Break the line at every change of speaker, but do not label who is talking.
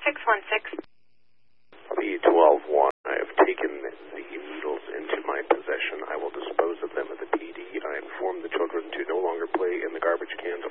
616.
B12-1, I have taken the needles into my possession. I will dispose of them at the PD. I inform the children to no longer play in the garbage cans